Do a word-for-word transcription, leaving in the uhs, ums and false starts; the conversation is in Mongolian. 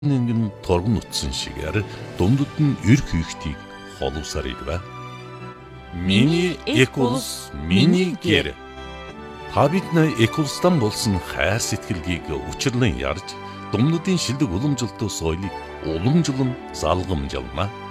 Нэгэн торгон утсан шигээр дундад нь эрх хийхтийг холовсаар ирвэ. Миний Экулс, миний гэр. Та бидний Экулстан болсон хайр сэтгэлгийг учирлан ярьж, дундадын шилдэг уламжлалт соёлыг уламжлан залгамжлана.